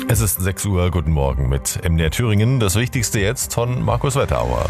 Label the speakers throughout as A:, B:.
A: Es ist 6 Uhr, guten Morgen mit MDR Thüringen. Das Wichtigste jetzt von Markus Wetterauer.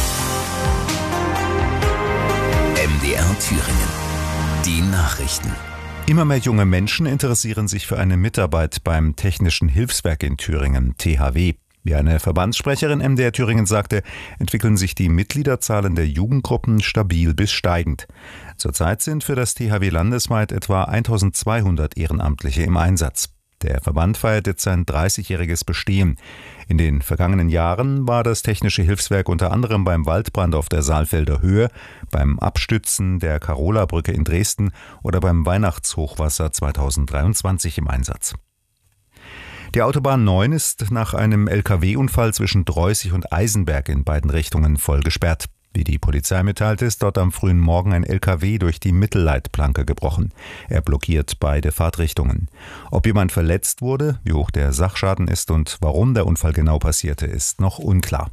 B: MDR Thüringen. Die Nachrichten.
C: Immer mehr junge Menschen interessieren sich für eine Mitarbeit beim Technischen Hilfswerk in Thüringen, THW. Wie eine Verbandssprecherin MDR Thüringen sagte, entwickeln sich die Mitgliederzahlen der Jugendgruppen stabil bis steigend. Zurzeit sind für das THW landesweit etwa 1200 Ehrenamtliche im Einsatz. Der Verband feiert jetzt sein 30-jähriges Bestehen. In den vergangenen Jahren war das Technische Hilfswerk unter anderem beim Waldbrand auf der Saalfelder Höhe, beim Abstützen der Carola-Brücke in Dresden oder beim Weihnachtshochwasser 2023 im Einsatz. Die Autobahn 9 ist nach einem Lkw-Unfall zwischen Dreußig und Eisenberg in beiden Richtungen voll gesperrt. Wie die Polizei mitteilte, ist dort am frühen Morgen ein Lkw durch die Mittelleitplanke gebrochen. Er blockiert beide Fahrtrichtungen. Ob jemand verletzt wurde, wie hoch der Sachschaden ist und warum der Unfall genau passierte, ist noch unklar.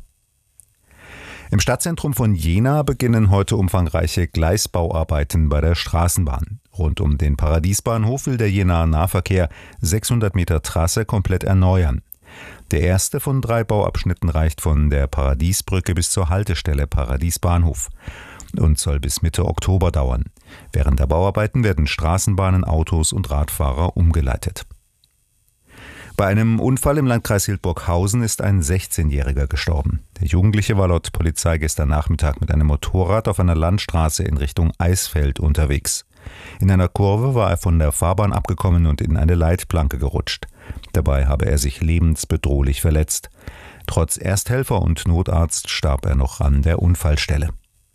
C: Im Stadtzentrum von Jena beginnen heute umfangreiche Gleisbauarbeiten bei der Straßenbahn. Rund um den Paradiesbahnhof will der Jenaer Nahverkehr 600 Meter Trasse komplett erneuern. Der erste von 3 Bauabschnitten reicht von der Paradiesbrücke bis zur Haltestelle Paradiesbahnhof und soll bis Mitte Oktober dauern. Während der Bauarbeiten werden Straßenbahnen, Autos und Radfahrer umgeleitet. Bei einem Unfall im Landkreis Hildburghausen ist ein 16-Jähriger gestorben. Der Jugendliche war laut Polizei gestern Nachmittag mit einem Motorrad auf einer Landstraße in Richtung Eisfeld unterwegs. In einer Kurve war er von der Fahrbahn abgekommen und in eine Leitplanke gerutscht. Dabei habe er sich lebensbedrohlich verletzt. Trotz Ersthelfer und Notarzt starb er noch an der Unfallstelle.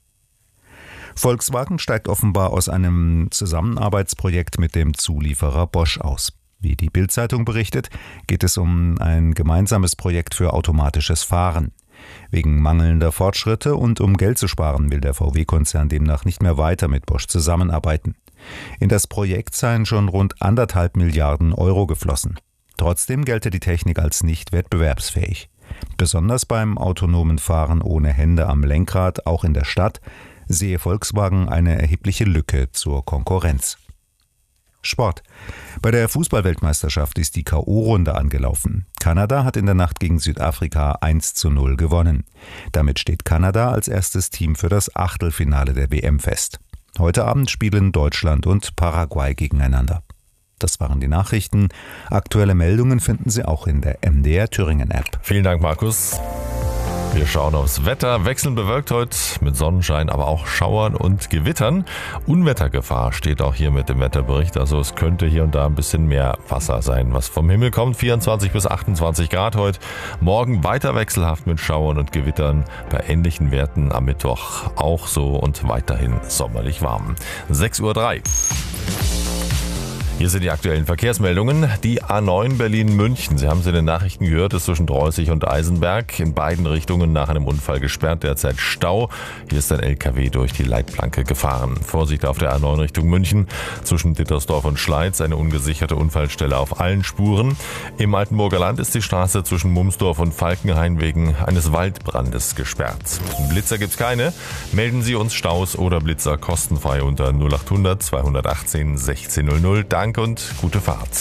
C: Volkswagen steigt offenbar aus einem Zusammenarbeitsprojekt mit dem Zulieferer Bosch aus. Wie die Bild-Zeitung berichtet, geht es um ein gemeinsames Projekt für automatisches Fahren. Wegen mangelnder Fortschritte und um Geld zu sparen, will der VW-Konzern demnach nicht mehr weiter mit Bosch zusammenarbeiten. In das Projekt seien schon rund 1,5 Milliarden Euro geflossen. Trotzdem gelte die Technik als nicht wettbewerbsfähig. Besonders beim autonomen Fahren ohne Hände am Lenkrad, auch in der Stadt, sehe Volkswagen eine erhebliche Lücke zur Konkurrenz. Sport. Bei der Fußball-Weltmeisterschaft ist die K.O.-Runde angelaufen. Kanada hat in der Nacht gegen Südafrika 1:0 gewonnen. Damit steht Kanada als erstes Team für das Achtelfinale der WM fest. Heute Abend spielen Deutschland und Paraguay gegeneinander. Das waren die Nachrichten. Aktuelle Meldungen finden Sie auch in der MDR Thüringen App.
A: Vielen Dank, Markus. Wir schauen aufs Wetter. Wechselnd bewölkt heute mit Sonnenschein, aber auch Schauern und Gewittern. Unwettergefahr steht auch hier mit dem Wetterbericht. Also es könnte hier und da ein bisschen mehr Wasser sein, was vom Himmel kommt. 24 bis 28 Grad heute. Morgen weiter wechselhaft mit Schauern und Gewittern. Bei ähnlichen Werten am Mittwoch auch so und weiterhin sommerlich warm. 6:03 Uhr. Hier sind die aktuellen Verkehrsmeldungen. Die A9 Berlin-München. Sie haben es in den Nachrichten gehört, ist zwischen Dreußig und Eisenberg in beiden Richtungen nach einem Unfall gesperrt. Derzeit Stau. Hier ist ein LKW durch die Leitplanke gefahren. Vorsicht auf der A9 Richtung München. Zwischen Dittersdorf und Schleiz eine ungesicherte Unfallstelle auf allen Spuren. Im Altenburger Land ist die Straße zwischen Mumsdorf und Falkenhain wegen eines Waldbrandes gesperrt. Blitzer gibt's keine. Melden Sie uns Staus oder Blitzer kostenfrei unter 0800 218 1600. Danke und gute Fahrt.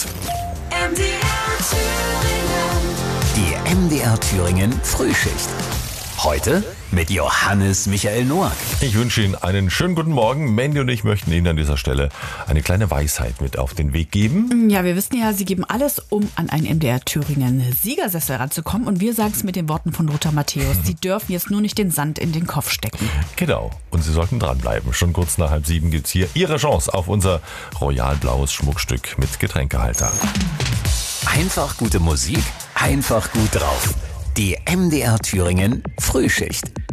B: Die MDR Thüringen Frühschicht. Heute mit Johannes Michael Noack.
A: Ich wünsche Ihnen einen schönen guten Morgen. Mandy und ich möchten Ihnen an dieser Stelle eine kleine Weisheit mit auf den Weg geben.
D: Ja, wir wissen ja, Sie geben alles, um an einen MDR Thüringen Siegersessel ranzukommen. Und wir sagen es mit den Worten von Lothar Matthäus. Sie dürfen jetzt nur nicht den Sand in den Kopf stecken.
A: Genau. Und Sie sollten dranbleiben. Schon kurz nach 6:30 gibt es hier Ihre Chance auf unser royalblaues Schmuckstück mit Getränkehalter.
B: Einfach gute Musik, einfach gut drauf. Die MDR Thüringen Frühschicht.